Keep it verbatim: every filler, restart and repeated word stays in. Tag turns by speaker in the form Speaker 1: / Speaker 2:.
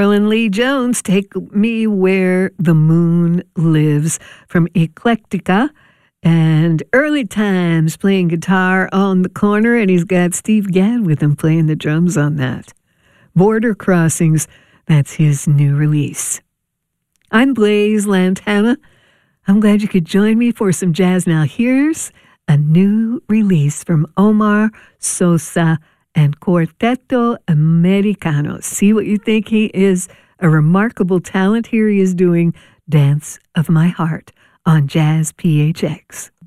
Speaker 1: Carolyn Lee Jones, Take Me Where the Moon Lives from Eclectica. And Early Times playing guitar on the corner, and he's got Steve Gadd with him playing the drums on that. Border Crossings, that's his new release. I'm Blaze Lantana. I'm glad you could join me for some jazz. Now here's a new release from Omar Sosa and Quarteto Americano. See what you think. He is a remarkable talent. Here he is doing Dance of My Heart on Jazz P H X.